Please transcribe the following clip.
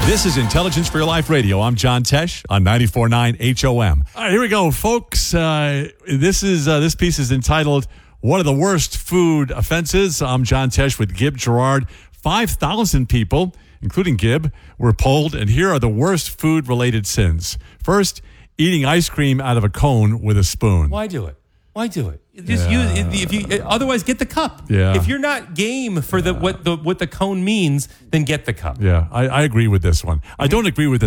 This is Intelligence for Your Life Radio. I'm John Tesh on 94.9 HOM. All right, here we go, folks. This piece is entitled, What Are the Worst Food Offenses? I'm John Tesh with Gib Gerard. 5,000 people, including Gib, were polled, and here are the worst food-related sins. First, eating ice cream out of a cone with a spoon. Why do it? Just use if you otherwise get the cup. Yeah. If you're not game for what the cone means, then get the cup. Yeah, I agree with this one. I don't agree with the